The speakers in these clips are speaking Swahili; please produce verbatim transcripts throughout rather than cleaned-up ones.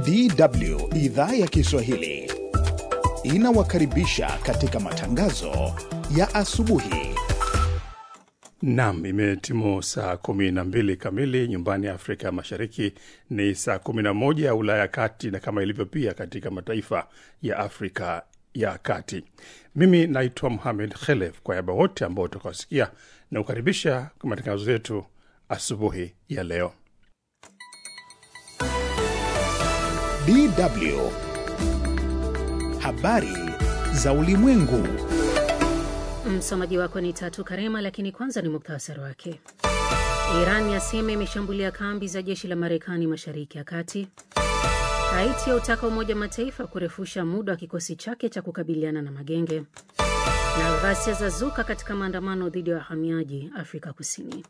D W idhaa ya Kiswahili inawakaribisha katika matangazo ya asubuhi. Naam, imetimu saa kumi na mbili kamili nyumbani Afrika Mashariki, ni saa kumi na moja ya Ulaya Kati, na kama ilivyo pia katika mataifa ya Afrika ya Kati. Mimi naitwa Mohamed Khelef, kwa yaba wote ambao tukawasikia na ukaribisha kwa matangazo yetu asubuhi ya leo. D W habari za ulimwengu. Msomaji wako ni Tatu Karema, lakini kwanza ni muktasari wake. Iran yasema imeshambulia kambi za jeshi la Marekani Mashariki ya Kati. Haiti yautaka Umoja Mataifa kurefusha muda wa kikosi chake cha kukabiliana na magenge. Na ghasia zazuka katika maandamano dhidi ya wahamiaji Afrika Kusini.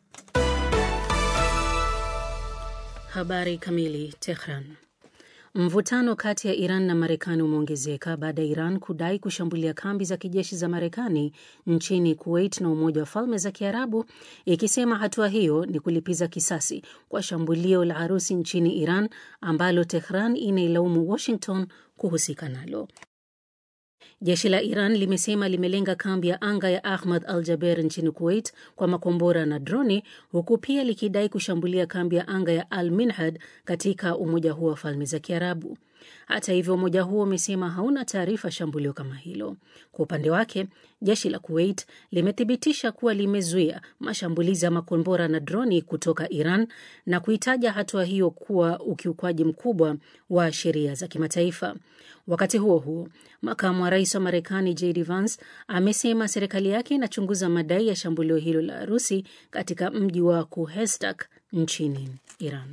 Habari kamili. Tehran. Mvutano kati ya Iran na Marekani umeongezeka baada ya Iran kudai kushambulia kambi za kijeshi za Marekani nchini Kuwait na Umoja wa Falme za Kiarabu, ikisema hatua hiyo ni kulipiza kisasi kwa shambulio la Arusi nchini Iran ambalo Tehran inailaumu Washington kuhusika nalo. Jeshi la Iran limesema limelenga kambi ya anga ya Ahmad al-Jaber nchini Kuwait kwa makombora na droni, huku pia likidai kushambulia kambi ya anga ya Al-Minhad katika Umoja huo wa Falme za Kiarabu. Hata hivyo, umoja huo umesema hauna taarifa shambulio kama hilo. Kwa upande wake, jeshi la Kuwait limethibitisha kuwa limezuia mashambulizi ya makombora na droni kutoka Iran na kuitaja hatua hiyo kuwa ukiukwaji mkubwa wa sheria za kimataifa. Wakati huo huo, makamu wa rais wa Marekani J D Vance amesema serikali yake inachunguza madai ya shambulio hilo la Urusi katika mji wa Kuhestak nchini Iran.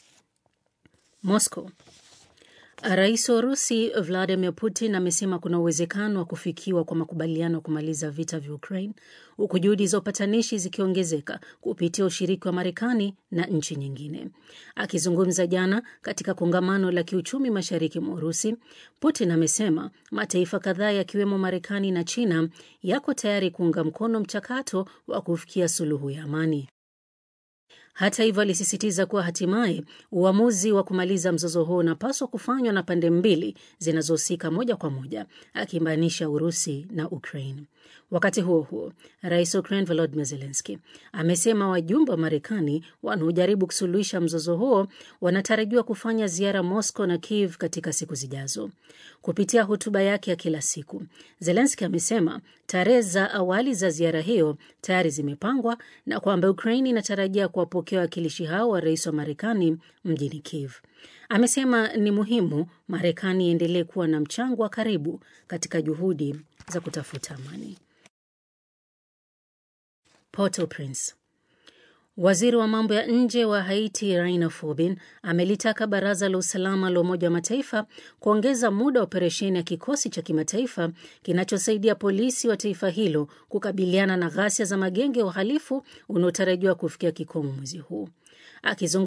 Moscow. Rais wa Urusi Vladimir Putin amesema kuna uwezekano wa kufikiwa kwa makubaliano ya kumaliza vita vya Ukraine, huku juhudi za upatanishi zikiongezeka kupitia ushiriki wa Marekani na nchi nyingine. Akizungumza jana katika kongamano la kiuchumi mashariki mwa Urusi, Putin amesema mataifa kadhaa yakiwemo Marekani na China yako tayari kuunga mkono mchakato wa kufikia suluhu ya amani. Hata hivyo, alisisitiza kuwa hatimaye uamuzi wa kumaliza mzozo huo unapaswa kufanywa na pande mbili zinazohusika moja kwa moja, akimaanisha Urusi na Ukraine. Wakati huo huo, rais wa Ukraine Volodymyr Zelensky amesema wajumbe wa Marekani wanaojaribu kusuluhisha mzozo huo wanatarajiwa kufanya ziara Moscow na Kiev katika siku zijazo. Kupitia hotuba yake ya kila siku, Zelensky amesema tarehe za awali za ziara hiyo tayari zimepangwa na kwamba Ukraine inatarajia kuwapokea wakilishi hao wa rais wa Marekani mjini Kiev. Amesema ni muhimu Marekani iendelee kuwa na mchango wa karibu katika juhudi za kutafuta amani. Port-au-Prince. Waziri wa mambo ya nje wa Haiti Rainer Forbin amelitaka Baraza la Usalama la Umoja wa Mataifa kuongeza muda wa operesheni ya kikosi cha kimataifa kinachosaidia polisi wa taifa hilo kukabiliana na ghasia za magenge ya uhalifu unaotarajiwa kufikia kikomo mwezi huu. Akizungumza